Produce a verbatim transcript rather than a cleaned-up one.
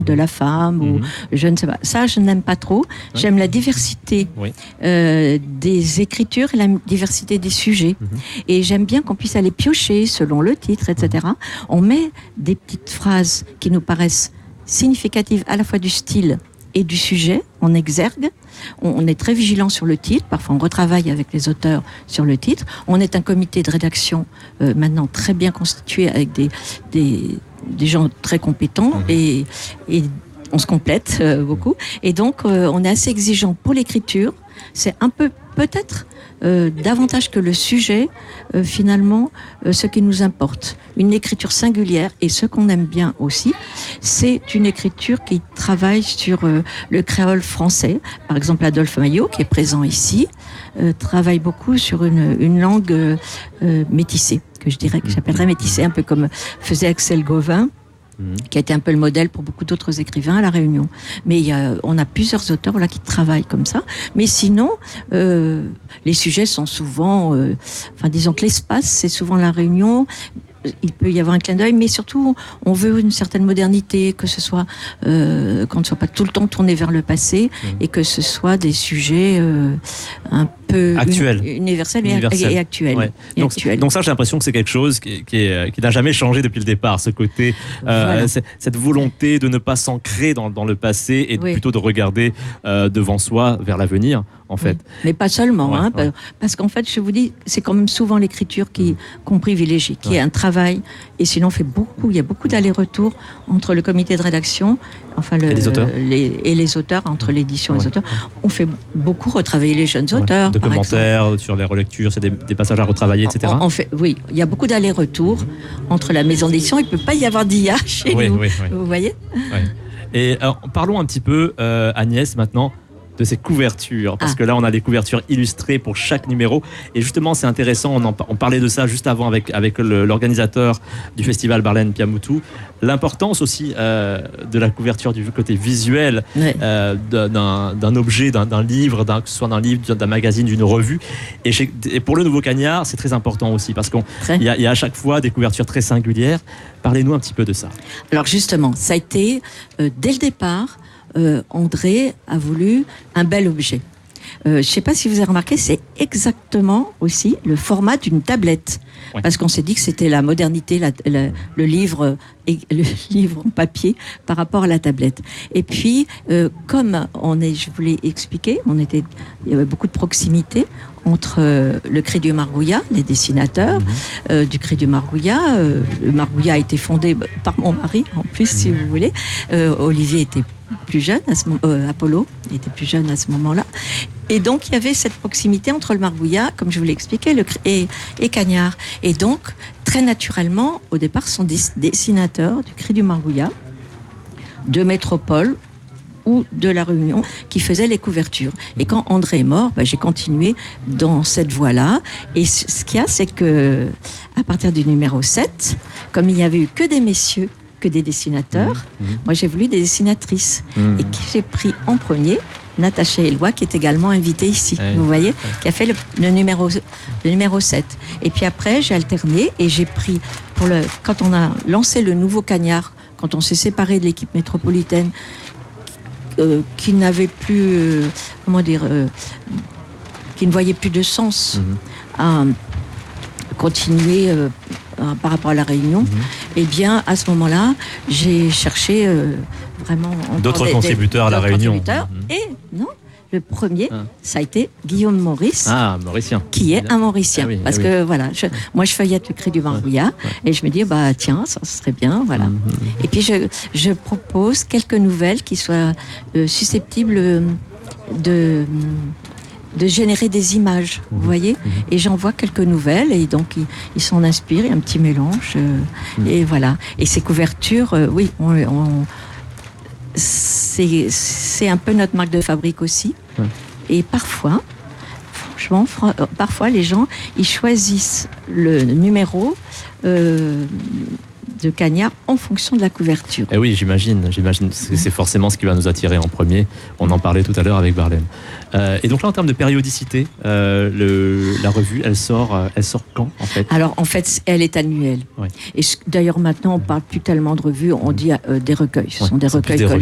de la femme, mmh. ou je ne sais pas. Ça, je n'aime pas trop. Oui. J'aime la diversité oui. euh, des écritures et la diversité des sujets. Mmh. Et j'aime bien qu'on puisse aller piocher selon le titre, et cetera. Mmh. On met des petites phrases qui nous paraissent significatives à la fois du style et du sujet, en exergue. On, on est très vigilant sur le titre. Parfois, on retravaille avec les auteurs sur le titre. On est un comité de rédaction euh, maintenant très bien constitué avec des... des des gens très compétents mmh. et, et on se complète euh, beaucoup. Et donc, euh, on est assez exigeant pour l'écriture. C'est un peu, peut-être, euh, davantage que le sujet, euh, finalement, euh, ce qui nous importe. Une écriture singulière, et ce qu'on aime bien aussi, c'est une écriture qui travaille sur euh, le créole français. Par exemple, Adolphe Maillot, qui est présent ici, euh, travaille beaucoup sur une, une langue euh, euh, métissée, que je dirais, que j'appellerais métissée, un peu comme faisait Axel Gauvin, mmh. qui a été un peu le modèle pour beaucoup d'autres écrivains à La Réunion. Mais il y a, on a plusieurs auteurs voilà, qui travaillent comme ça. Mais sinon, euh, les sujets sont souvent... Euh, enfin, disons que l'espace, c'est souvent La Réunion. Il peut y avoir un clin d'œil, mais surtout, on veut une certaine modernité, que ce soit, euh, qu'on ne soit pas tout le temps tourné vers le passé, mmh. et que ce soit des sujets euh, un peu Actuel. uni- universels et, et actuels. Ouais. Et donc, actuels. donc ça, j'ai l'impression que c'est quelque chose qui, qui, est, qui n'a jamais changé depuis le départ, ce côté, euh, voilà. cette volonté de ne pas s'ancrer dans, dans le passé et oui. plutôt de regarder euh, devant soi, vers l'avenir. En fait. Oui. Mais pas seulement, ouais, hein, ouais. parce qu'en fait, je vous dis, c'est quand même souvent l'écriture qui, qu'on privilégie, qui ouais. est un travail, et sinon on fait beaucoup, il y a beaucoup d'allers-retours entre le comité de rédaction, enfin le, et, les auteurs. Les, et les auteurs, entre l'édition ouais. et les auteurs. On fait beaucoup retravailler les jeunes ouais. auteurs. De par commentaires exemple. sur les relectures, c'est des, des passages à retravailler, et cetera. On, on fait, oui, il y a beaucoup d'allers-retours mmh. entre la maison d'édition, il ne peut pas y avoir d'I A chez oui, nous, oui, oui. vous voyez ouais. Et alors, parlons un petit peu, euh, Agnès, maintenant, de ces couvertures, parce ah. que là on a des couvertures illustrées pour chaque numéro, et justement c'est intéressant, on, en, on parlait de ça juste avant avec, avec le, l'organisateur du festival Barlène Piamoutou, l'importance aussi euh, de la couverture du côté visuel ouais. euh, d'un, d'un objet, d'un, d'un livre, d'un, que ce soit d'un livre, d'un magazine, d'une revue, et, chez, et pour le Nouveau Cagnard c'est très important aussi, parce qu'il y a, y a à chaque fois des couvertures très singulières. Parlez-nous un petit peu de ça. Alors justement, ça a été euh, dès le départ, Euh, André a voulu un bel objet. Euh, je ne sais pas si vous avez remarqué, c'est exactement aussi le format d'une tablette. Ouais. Parce qu'on s'est dit que c'était la modernité, la, la, le, livre, le livre en papier par rapport à la tablette. Et puis, euh, comme on est, je vous l'ai expliqué, on était, il y avait beaucoup de proximité entre euh, le Cri du Margouillat, les dessinateurs mmh. euh, du Cri du Margouillat. Euh, le Margouillat a été fondé par mon mari, en plus, mmh. si vous voulez. Euh, Olivier était plus jeune, à ce moment, euh, Apollo était plus jeune à ce moment-là. Et donc, il y avait cette proximité entre le Margouillat, comme je vous l'ai expliqué, le, et, et Cagnard. Et donc, très naturellement, au départ, ce sont des dessinateurs du Cri du Margouillat, de Métropole ou de La Réunion, qui faisaient les couvertures. Et quand André est mort, bah, j'ai continué dans cette voie-là. Et ce qu'il y a, c'est que, à partir du numéro sept, comme il n'y avait eu que des messieurs, que des dessinateurs, mmh. moi j'ai voulu des dessinatrices. Mmh. Et qui j'ai pris en premier, Natacha Eloi, qui est également invitée ici, ouais, vous voyez, ouais. qui a fait le, le, numéro, le numéro sept. Et puis après, j'ai alterné et j'ai pris, pour le, quand on a lancé le Nouveau Cagnard, quand on s'est séparé de l'équipe métropolitaine, euh, qui n'avait plus, euh, comment dire, euh, qui ne voyait plus de sens mmh. à continuer euh, par rapport à La Réunion, mmh. et bien à ce moment-là, j'ai cherché euh, vraiment d'autres des, contributeurs des, à La Réunion. Mmh. Et non, le premier, ah. ça a été Guillaume Maurice, ah, Mauricien. qui est un Mauricien. Ah oui, parce ah oui. que voilà, je, moi je feuillette le Cri du Margouillat, ouais, ouais. et je me dis bah tiens, ça serait bien, voilà. Mmh. Et puis je, je propose quelques nouvelles qui soient euh, susceptibles de de générer des images, mmh. vous voyez, mmh. et j'envoie quelques nouvelles, et donc ils, ils s'en inspirent, il y a un petit mélange, euh, mmh. et voilà. Et ces couvertures, euh, oui, on, on, c'est, c'est un peu notre marque de fabrique aussi, mmh. et parfois, franchement, fr- parfois les gens, ils choisissent le numéro euh, de cagnard en fonction de la couverture. Eh oui, j'imagine, j'imagine. C'est, c'est forcément ce qui va nous attirer en premier. On en parlait tout à l'heure avec Barlem. Euh, et donc là, en termes de périodicité, euh, le, la revue, elle sort, euh, elle sort quand en fait? Alors en fait, elle est annuelle. Ouais. Et d'ailleurs maintenant, on parle plus tellement de revues, on dit euh, des recueils. Ce Ouais, sont des c'est plus recueils des